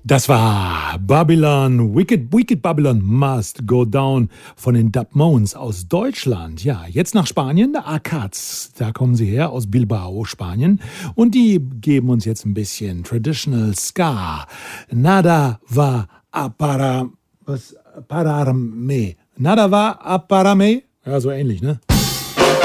Das war Babylon, Wicked Babylon Must Go Down von den Dubmones aus Deutschland. Ja, jetzt nach Spanien, der Arcads, da kommen sie her, aus Bilbao, Spanien. Und die geben uns jetzt ein bisschen Traditional Ska. Nada va a pararme. Nada va a pararme. Ja, so ähnlich, ne?